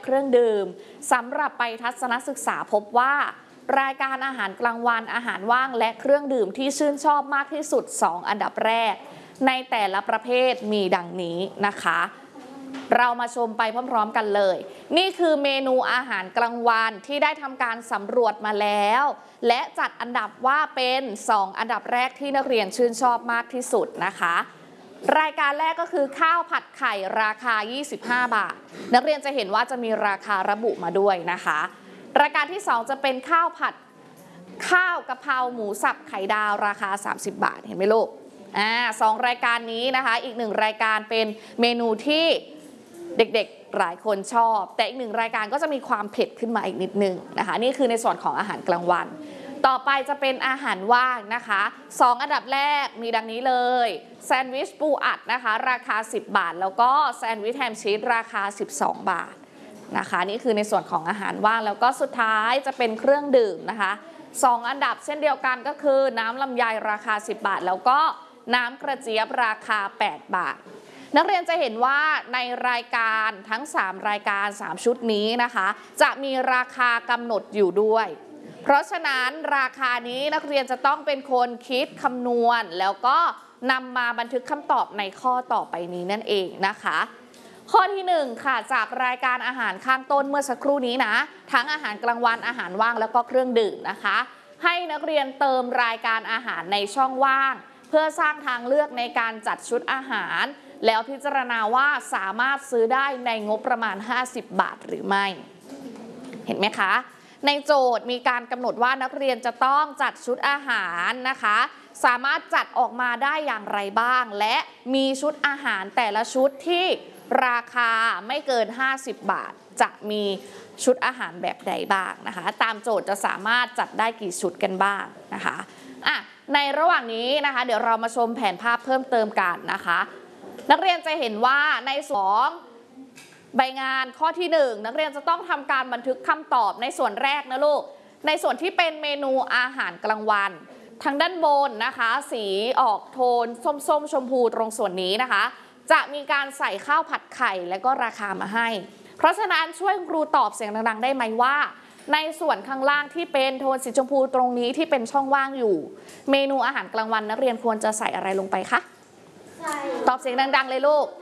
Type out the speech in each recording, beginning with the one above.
เครื่องดื่มสำหรับไปทัศนศึกษาพบว่ารายการอาหารกลางวันอาหารว่างและเครื่องดื่มที่ชื่นชอบมากที่สุด2อันดับแรกในแต่ละประเภทมีดังนี้นะคะเรามาชมไปพร้อมๆกันเลยนี่คือเมนูอาหารกลางวันที่ได้ทำการสำรวจมาแล้วและจัดอันดับว่าเป็น2อันดับแรกที่นักเรียนชื่นชอบมากที่สุดนะคะรายการแรกก็คือข้าวผัดไข่ราคา25 บาทนักเรียนจะเห็นว่าจะมีราคาระบุมาด้วยนะคะรายการที่2จะเป็นข้าวกะเพราหมูสับไข่ดาวราคา30 บาทเห็นไหมลูก2รายการนี้นะคะอีก1รายการเป็นเมนูที่เด็กๆหลายคนชอบแต่อีก1รายการก็จะมีความเผ็ดขึ้นมาอีกนิดนึงนะคะนี่คือในส่วนของอาหารกลางวันต่อไปจะเป็นอาหารว่างนะคะ2อันดับแรกมีดังนี้เลยแซนด์วิชปูอัดนะคะราคา10 บาทแล้วก็แซนด์วิชแฮมชีสราคา12 บาทนะคะนี่คือในส่วนของอาหารว่างแล้วก็สุดท้ายจะเป็นเครื่องดื่มนะคะ2อันดับเช่นเดียวกันก็คือน้ำลำไยราคา10 บาทแล้วก็น้ำกระเจี๊ยบราคา8 บาทนักเรียนจะเห็นว่าในรายการทั้ง3รายการ3ชุดนี้นะคะจะมีราคากำหนดอยู่ด้วยเพราะฉะนั้นราคานี้นักเรียนจะต้องเป็นคนคิดคำนวณแล้วก็นำมาบันทึกคำตอบในข้อต่อไปนี้นั่นเองนะคะข้อที่1ค่ะจากรายการอาหารข้างต้นเมื่อสักครู่นี้นะทั้งอาหารกลางวันอาหารว่างแล้วก็เครื่องดื่มนะคะให้นักเรียนเติมรายการอาหารในช่องว่างเพื่อสร้างทางเลือกในการจัดชุดอาหารแล้วพิจารณาว่าสามารถซื้อได้ในงบประมาณ50 บาทหรือไม่เห็นไหมคะในโจทย์มีการกำหนดว่านักเรียนจะต้องจัดชุดอาหารนะคะสามารถจัดออกมาได้อย่างไรบ้างและมีชุดอาหารแต่ละชุดที่ราคาไม่เกิน50 บาทจะมีชุดอาหารแบบใดบ้างนะคะตามโจทย์จะสามารถจัดได้กี่ชุดกันบ้างนะคะในระหว่างนี้นะคะเดี๋ยวเรามาชมแผนภาพเพิ่มเติมกันนะคะนักเรียนจะเห็นว่าใน2ใบงานข้อที่1นักเรียนจะต้องทำการบันทึกคำตอบในส่วนแรกนะลูกในส่วนที่เป็นเมนูอาหารกลางวันทางด้านบนนะคะสีออกโทนส้มๆชมพูตรงส่วนนี้นะคะจะมีการใส่ข้าวผัดไข่และก็ราคามาให้เพราะฉะนั้นช่วยครูตอบเสียงดังๆได้ไหมว่าในส่วนข้างล่างที่เป็นโทนสีชมพูตรงนี้ที่เป็นช่องว่างอยู่เมนูอาหารกลางวันนักเรียนควรจะใส่อะไรลงไปคะตอบเสียงดังๆเลยลูก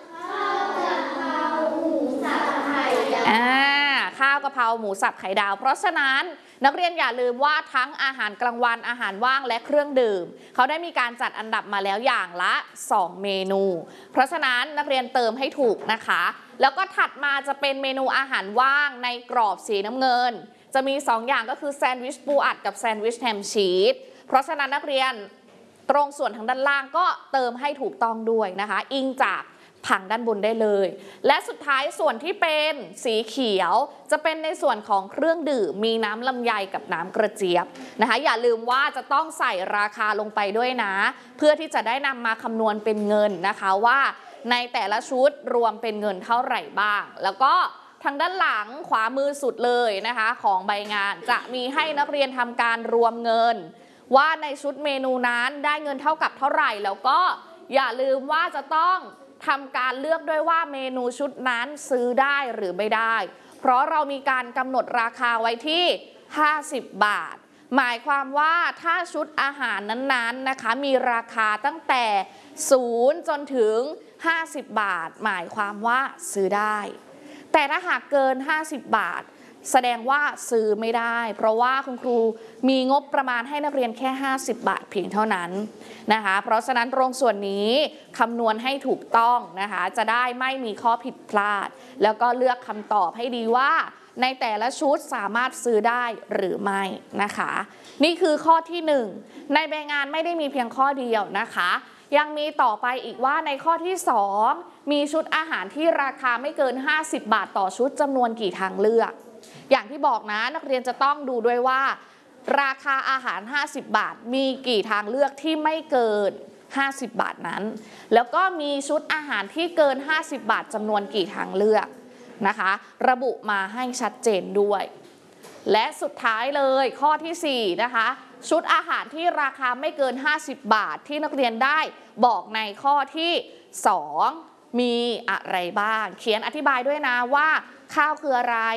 ข้าวกะเพราหมูสับไข่ดาวเพราะฉะนั้นนักเรียนอย่าลืมว่าทั้งอาหารกลางวันอาหารว่างและเครื่องดื่มเขาได้มีการจัดอันดับมาแล้วอย่างละ2เมนูเพราะฉะนั้นนักเรียนเติมให้ถูกนะคะแล้วก็ถัดมาจะเป็นเมนูอาหารว่างในกรอบสีน้ำเงินจะมี2อย่างก็คือแซนด์วิชปูอัดกับแซนด์วิชแฮมชีสเพราะฉะนั้นนักเรียนตรงส่วนทางด้านล่างก็เติมให้ถูกต้องด้วยนะคะอิงจากผังด้านบนได้เลยและสุดท้ายส่วนที่เป็นสีเขียวจะเป็นในส่วนของเครื่องดื่มมีน้ำลำไยกับน้ำกระเจี๊ยบนะคะอย่าลืมว่าจะต้องใส่ราคาลงไปด้วยนะเพื่อที่จะได้นำมาคำนวณเป็นเงินนะคะว่าในแต่ละชุดรวมเป็นเงินเท่าไหร่บ้างแล้วก็ทางด้านหลังขวามือสุดเลยนะคะของใบงานจะมีให้นักเรียนทำการรวมเงินว่าในชุดเมนูนั้นได้เงินเท่ากับเท่าไหร่แล้วก็อย่าลืมว่าจะต้องทำการเลือกด้วยว่าเมนูชุดนั้นซื้อได้หรือไม่ได้เพราะเรามีการกำหนดราคาไว้ที่50 บาทหมายความว่าถ้าชุดอาหารนั้นๆนะคะมีราคาตั้งแต่0จนถึง50 บาทหมายความว่าซื้อได้แต่ถ้าหากเกิน50 บาทแสดงว่าซื้อไม่ได้เพราะว่าคุณครูมีงบประมาณให้นักเรียนแค่50 บาทเพียงเท่านั้นนะคะเพราะฉะนั้นตรงส่วนนี้คำนวณให้ถูกต้องนะคะจะได้ไม่มีข้อผิดพลาดแล้วก็เลือกคำตอบให้ดีว่าในแต่ละชุดสามารถซื้อได้หรือไม่นะคะนี่คือข้อที่1ในใบงานไม่ได้มีเพียงข้อเดียวนะคะยังมีต่อไปอีกว่าในข้อที่2มีชุดอาหารที่ราคาไม่เกิน50 บาทต่อชุดจำนวนกี่ทางเลือกอย่างที่บอกนะนักเรียนจะต้องดูด้วยว่าราคาอาหาร50 บาทมีกี่ทางเลือกที่ไม่เกิน50 บาทนั้นแล้วก็มีชุดอาหารที่เกิน50 บาทจำนวนกี่ทางเลือกนะคะระบุมาให้ชัดเจนด้วยและสุดท้ายเลยข้อที่4นะคะชุดอาหารที่ราคาไม่เกิน50 บาทที่นักเรียนได้บอกในข้อที่2มีอะไรบ้างเขียนอธิบายด้วยนะว่าข้าวคืออะไร